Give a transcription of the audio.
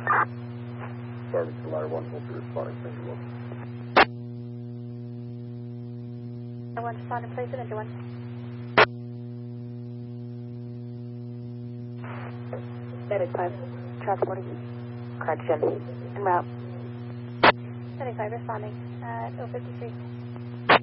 Service to ladder 143 responding. Thank you. I want to respond in place of engine 1. Medic 5, transporting correction en route. Medic 5 responding at 053.